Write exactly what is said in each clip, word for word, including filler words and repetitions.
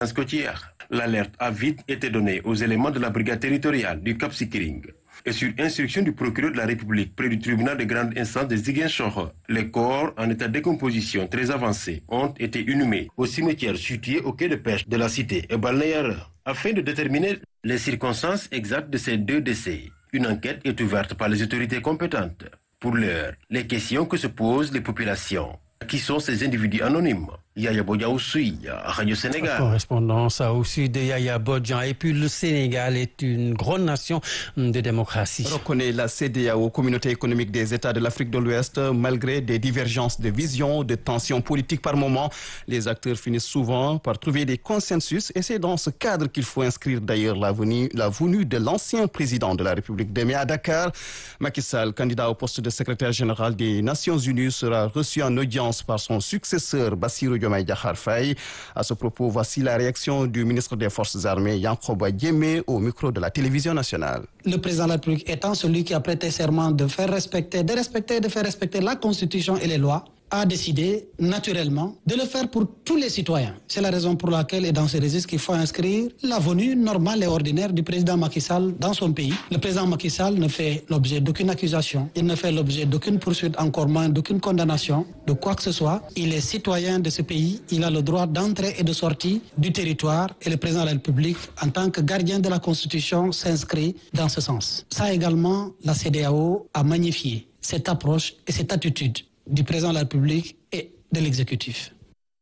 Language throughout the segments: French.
côtière. L'alerte a vite été donnée aux éléments de la brigade territoriale du Cap Skirring. Et sur instruction du procureur de la République près du tribunal de grande instance de Ziguinchor, les corps en état de décomposition très avancé ont été inhumés au cimetière situé au quai de pêche de la cité et balnéaire. Afin de déterminer les circonstances exactes de ces deux décès, une enquête est ouverte par les autorités compétentes. Pour l'heure, les questions que se posent les populations. Qui sont ces individus anonymes? Yaya Bodian Oussoui, Radio Sénégal. Correspondance au sud de Yaya Bodian. Et puis le Sénégal est une grande nation de démocratie. Reconnaît la C D A O, Communauté économique des États de l'Afrique de l'Ouest, malgré des divergences de vision, de tensions politiques par moment. Les acteurs finissent souvent par trouver des consensus et c'est dans ce cadre qu'il faut inscrire d'ailleurs la venue, la venue de l'ancien président de la République demain à Dakar. Macky Sall, candidat au poste de secrétaire général des Nations Unies, sera reçu en audience par son successeur Bassirou Diomaye Diakhar Faye. À ce propos, voici la réaction du ministre des Forces armées, Yankhoba Diémé, au micro de la télévision nationale. Le président de la République étant celui qui a prêté serment de faire respecter, de respecter, de faire respecter la Constitution et les lois, a décidé naturellement de le faire pour tous les citoyens. C'est la raison pour laquelle, et dans ce registre, qu'il faut inscrire la venue normale et ordinaire du président Macky Sall dans son pays. Le président Macky Sall ne fait l'objet d'aucune accusation, il ne fait l'objet d'aucune poursuite, encore moins d'aucune condamnation, de quoi que ce soit. Il est citoyen de ce pays, il a le droit d'entrée et de sortie du territoire et le président de la République, en tant que gardien de la Constitution, s'inscrit dans ce sens. Ça également, la C D A O a magnifié cette approche et cette attitude du président de la République et de l'exécutif.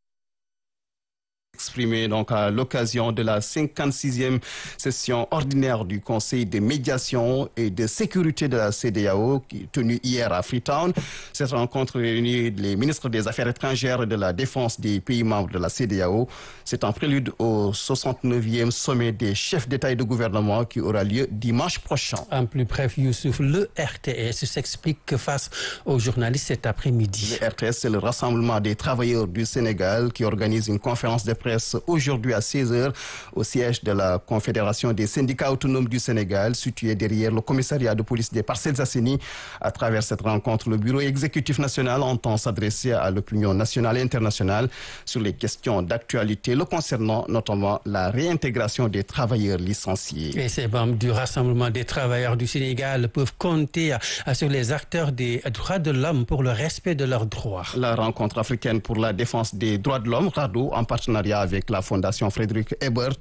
Exprimé donc à l'occasion de la cinquante-sixième session ordinaire du Conseil de médiation et de sécurité de la C D A O qui est tenue hier à Freetown. Cette rencontre réunit les ministres des Affaires étrangères et de la Défense des pays membres de la C D A O. C'est en prélude au soixante-neuvième sommet des chefs d'État et de gouvernement qui aura lieu dimanche prochain. En plus bref, Youssouf, le R T S s'explique face aux journalistes cet après-midi. Le R T S, c'est le Rassemblement des travailleurs du Sénégal qui organise une conférence de presse aujourd'hui à seize heures au siège de la Confédération des syndicats autonomes du Sénégal, situé derrière le commissariat de police des Parcelles Assainies. À travers cette rencontre, le bureau exécutif national entend s'adresser à l'opinion nationale et internationale sur les questions d'actualité le concernant, notamment la réintégration des travailleurs licenciés. Et ces membres du Rassemblement des travailleurs du Sénégal peuvent compter sur les acteurs des droits de l'homme pour le respect de leurs droits. La rencontre africaine pour la défense des droits de l'homme, RADDHO, en partenariat avec la Fondation Frédéric Ebert,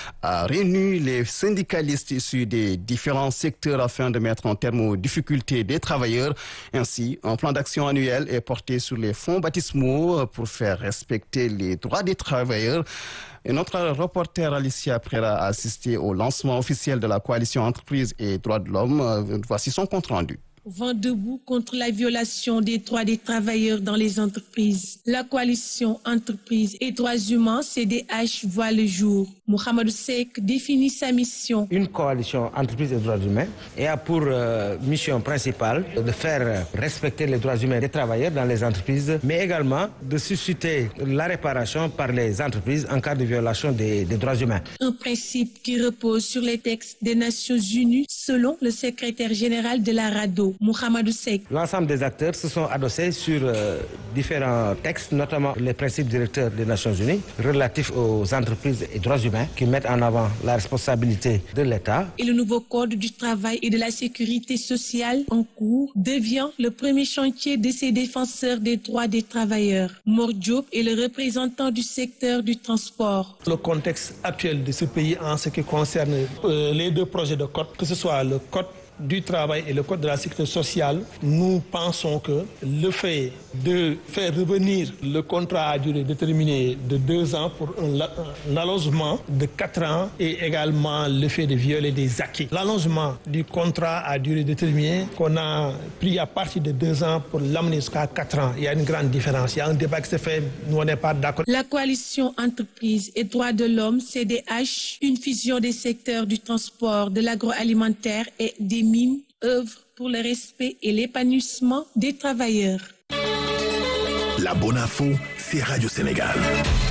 a réuni les syndicalistes issus des différents secteurs afin de mettre un terme aux difficultés des travailleurs. Ainsi, un plan d'action annuel est porté sur les fonds baptismaux pour faire respecter les droits des travailleurs. Et notre reporter Alicia Prera a assisté au lancement officiel de la coalition Entreprises et Droits de l'Homme. Voici son compte-rendu. Vent debout contre la violation des droits des travailleurs dans les entreprises. La coalition Entreprises et Droits humains, C D H, voit le jour. Mohamedou Seck définit sa mission. Une coalition Entreprises et Droits humains a pour euh, mission principale de faire respecter les droits humains des travailleurs dans les entreprises, mais également de susciter la réparation par les entreprises en cas de violation des, des droits humains. Un principe qui repose sur les textes des Nations Unies, selon le secrétaire général de la RADDHO, Mohamedou Seck. L'ensemble des acteurs se sont adossés sur euh, différents textes, notamment les principes directeurs des Nations Unies relatifs aux entreprises et droits humains qui mettent en avant la responsabilité de l'État. Et le nouveau Code du travail et de la sécurité sociale en cours devient le premier chantier de ces défenseurs des droits des travailleurs. Mor Diop est le représentant du secteur du transport. Le contexte actuel de ce pays en ce qui concerne euh, les deux projets de code, que ce soit le code du travail et le code de la sécurité sociale, nous pensons que le fait de faire revenir le contrat à durée déterminée de deux ans pour un, un allongement de quatre ans et également le fait de violer des acquis. L'allongement du contrat à durée déterminée qu'on a pris à partir de deux ans pour l'amener jusqu'à quatre ans, il y a une grande différence. Il y a un débat qui se fait, nous on n'est pas d'accord. La coalition Entreprises et Droits de l'Homme, C D H, une fusion des secteurs du transport, de l'agroalimentaire et des mines, œuvre pour le respect et l'épanouissement des travailleurs. La bonne info, c'est Radio Sénégal.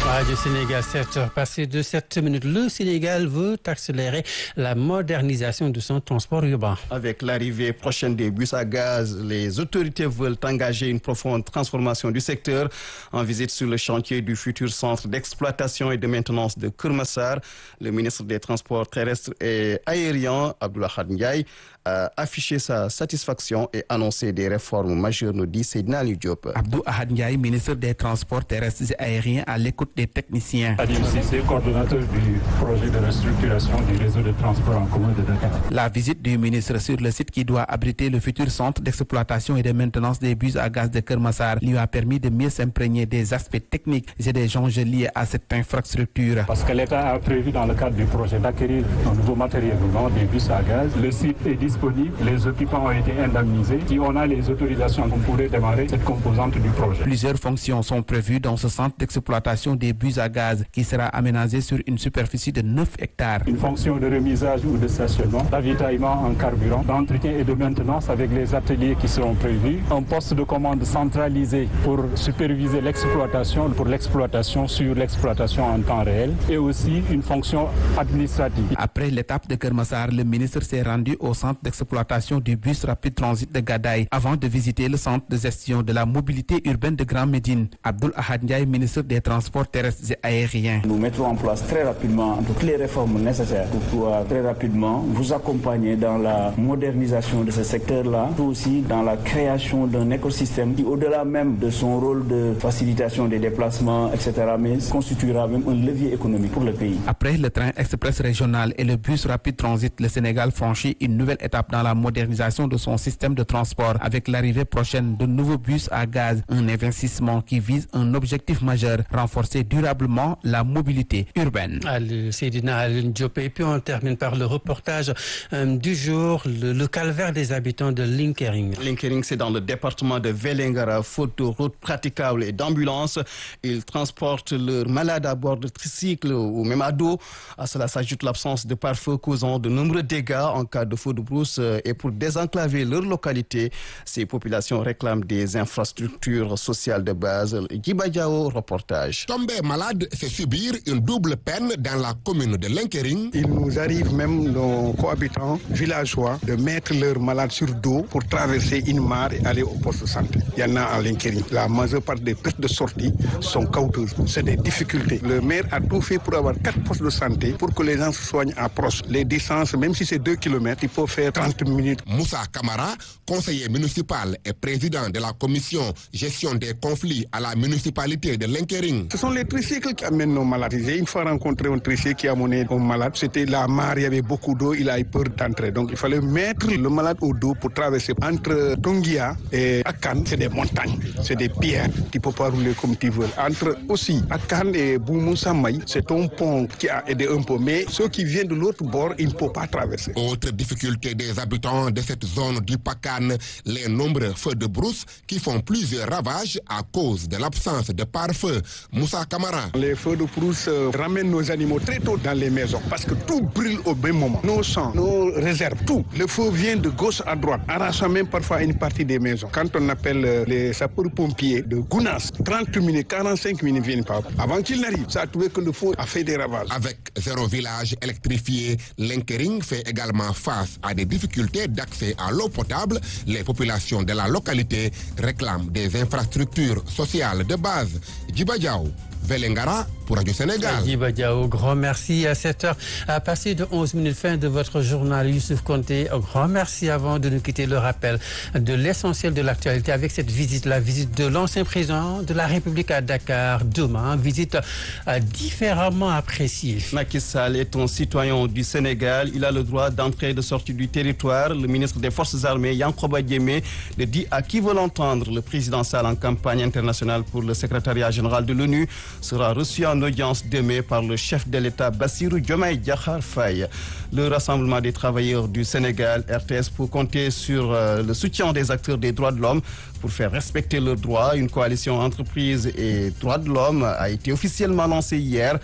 Radio Sénégal, sept heures passées de sept minutes. Le Sénégal veut accélérer la modernisation de son transport urbain. Avec l'arrivée prochaine des bus à gaz, les autorités veulent engager une profonde transformation du secteur. En visite sur le chantier du futur centre d'exploitation et de maintenance de Keur Massar, le ministre des Transports terrestres et aériens, Abdoul Ahad Ndiaye, a affiché sa satisfaction et annoncé des réformes majeures, nous dit Seydina Aliou Diop. Abdoul Ahad Ndiaye, ministre des Transports terrestres et aériens, à l'écoute des techniciens. Adim Cissé, coordonnateur du projet de restructuration du réseau de transport en commun de Dakar. La visite du ministre sur le site qui doit abriter le futur centre d'exploitation et de maintenance des bus à gaz de Keur Massar lui a permis de mieux s'imprégner des aspects techniques et des enjeux liés à cette infrastructure. Parce que l'État a prévu dans le cadre du projet d'acquérir un nouveau matériel roulant, des bus à gaz. Le site est disponible, les occupants ont été indemnisés. Si on a les autorisations, on pourrait démarrer cette composante du projet. Plusieurs fonctions sont prévues dans ce centre d'exploitation des bus à gaz qui sera aménagé sur une superficie de neuf hectares. Une fonction de remisage ou de stationnement, d'avitaillement en carburant, d'entretien et de maintenance avec les ateliers qui seront prévus. Un poste de commande centralisé pour superviser l'exploitation, pour l'exploitation sur l'exploitation en temps réel et aussi une fonction administrative. Après l'étape de Keur Massar, le ministre s'est rendu au centre d'exploitation du bus rapide transit de Gadaye avant de visiter le centre de gestion de la mobilité urbaine de Grand Médine. Abdoul Ahad Ndiaye, ministre des Transports terrestres et aériens. Nous mettrons en place très rapidement toutes les réformes nécessaires pour pouvoir très rapidement vous accompagner dans la modernisation de ce secteur-là, mais aussi dans la création d'un écosystème qui, au-delà même de son rôle de facilitation des déplacements, et cetera, mais constituera même un levier économique pour le pays. Après le train express régional et le bus rapide transit, le Sénégal franchit une nouvelle étape dans la modernisation de son système de transport avec l'arrivée prochaine de nouveaux bus à gaz, un investissement qui vise un objectif majeur, renforcer durablement la mobilité urbaine. Allez, Seydina Aliou Diop. Et puis on termine par le reportage euh, du jour, le, le calvaire des habitants de Linkering. Linkering, c'est dans le département de Vélingara, faute de routes praticables et d'ambulances. Ils transportent leurs malades à bord de tricycles ou même à dos. À cela s'ajoute l'absence de pare-feu causant de nombreux dégâts en cas de feu de brousse. Et pour désenclaver leur localité, ces populations réclament des infrastructures sociales de base. Djiba Diao, reportage. Tomber malade, c'est subir une double peine dans la commune de Linkering. Il nous arrive même, nos cohabitants villageois, de mettre leurs malades sur dos pour traverser une mare et aller au poste de santé. Il y en a à Linkering. La majeure partie des pistes de sortie sont coûteuses. C'est des difficultés. Le maire a tout fait pour avoir quatre postes de santé pour que les gens se soignent à proche. Les distances, même si c'est deux kilomètres, il faut faire trente minutes. Moussa Kamara, conseiller municipal et président de la commission gestion des conflits à la municipalité de Linkering. Ce sont les tricycles qui amènent nos malades. J'ai une fois rencontré un tricycle qui a amené un malade. C'était la mare, il y avait beaucoup d'eau, il a eu peur d'entrer. Donc il fallait mettre le malade au dos pour traverser. Entre Tongia et Akan, c'est des montagnes, c'est des pierres. Tu ne peux pas rouler comme tu veux. Entre aussi Akan et Boumoussamaï, c'est un pont qui a aidé un peu. Mais ceux qui viennent de l'autre bord, ils ne peuvent pas traverser. Autre difficulté des habitants de cette zone du Pakan, les nombreux feux de brousse qui font plusieurs ravages à cause de l'absence de pare-feu. Moussa Kamara. Les feux de brousse ramènent nos animaux très tôt dans les maisons parce que tout brûle au même moment. Nos champs, nos réserves, tout. Le feu vient de gauche à droite, arrachant même parfois une partie des maisons. Quand on appelle les sapeurs-pompiers de Gounas, trente minutes, quarante-cinq minutes viennent pas. Avant qu'ils n'arrivent, ça a trouvé que le feu a fait des ravages. Avec zéro village électrifié, Linkering fait également face à des difficultés d'accès à l'eau potable. Les populations de la localité réclament des infrastructures sociales de base. Djiba Diao, Vélingara pour Radio Sénégal. Djiba Diao, grand merci. À cette heure, à passer de onze minutes, fin de votre journal, Youssouf Konté. Un grand merci avant de nous quitter. Le rappel de l'essentiel de l'actualité avec cette visite, la visite de l'ancien président de la République à Dakar demain. Visite euh, différemment appréciée. Macky Sall est un citoyen du Sénégal. Il a le droit d'entrée et de sortie du territoire. Le ministre des Forces armées, Yankoba Diémé, le dit à qui veut l'entendre. Le président Sall en campagne internationale pour le secrétariat général de l'ONU sera reçu en audience demain par le chef de l'État Bassirou Diomaye Diakhar Faye. Le Rassemblement des travailleurs du Sénégal, R T S, pour compter sur euh, le soutien des acteurs des droits de l'homme pour faire respecter leurs droits. Une coalition entreprise et droits de l'homme a été officiellement lancée hier.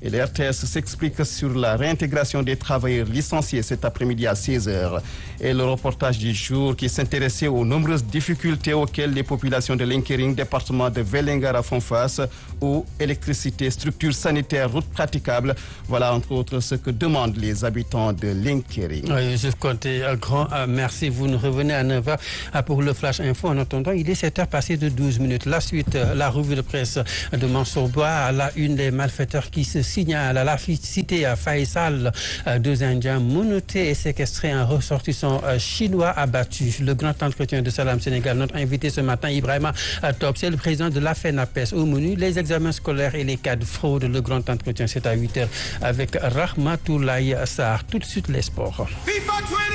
Et le R T S s'explique sur la réintégration des travailleurs licenciés cet après-midi à seize heures. Et le reportage du jour qui s'intéressait aux nombreuses difficultés auxquelles les populations de Linkering, département de Vélingara, font face, eau, électricité, structures sanitaires, routes praticables. Voilà entre autres ce que demandent les habitants de Linkering. Oui, Youssouf Konté, un grand euh, merci. Vous nous revenez à neuf heures pour le Flash Info. En attendant, il est sept heures passées de douze minutes. La suite, la revue de presse de Mansour Bois, à la une des malfaiteurs qui se signalent à la cité à Faisal. Deux Indiens menottés et séquestrés, un ressortissant chinois abattu. Le grand entretien de Salam Sénégal. Notre invité ce matin, Ibrahima Top, c'est le président de la FENAPES. Au menu, les examens scolaires et les cas de fraude. Le grand entretien, c'est à huit heures avec Rahmatoulaye Sarr. Tout de suite, les sports.